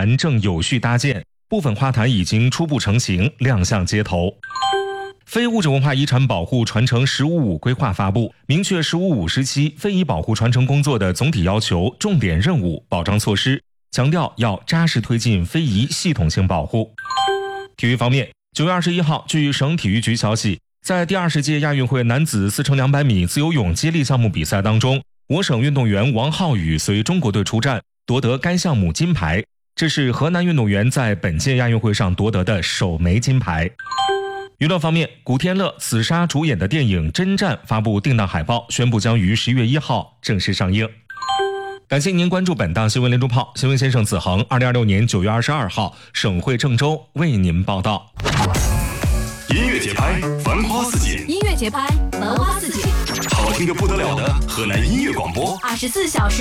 坛正有序搭建，部分花坛已经初步成型，亮相街头。非物质文化遗产保护传承“十五五”规划发布，明确“十五五”时期非遗保护传承工作的总体要求、重点任务、保障措施，强调要扎实推进非遗系统性保护。体育方面，9月21号，据省体育局消息，在第20届亚运会男子4乘200米自由泳接力项目比赛当中，我省运动员王浩宇随中国队出战，夺得该项目金牌，这是河南运动员在本届亚运会上夺得的首枚金牌。娱乐方面，古天乐、紫砂主演的电影《真战》发布定档海报，宣布将于11月1号正式上映。感谢您关注本档新闻连珠炮，新闻先生子恒，2026年9月22号，省会郑州为您报道。 音乐节拍，繁花似锦； 音乐节拍，繁花似锦。 好听的不得了的河南音乐广播， 24小时